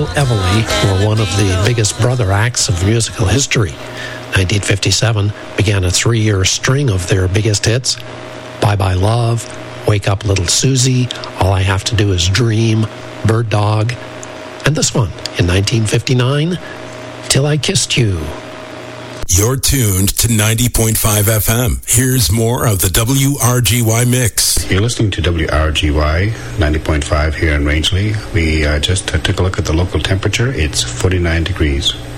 Everly were one of the biggest brother acts of musical history. 1957 began a 3-year string of their biggest hits: Bye Bye Love, Wake Up Little Susie, All I Have to Do Is Dream, Bird Dog, and this one in 1959, Till I Kissed You. You're tuned to 90.5 FM. Here's more of the WRGY mix. You're listening to WRGY 90.5 here in Rangeley. We just took a look at the local temperature. It's 49 degrees.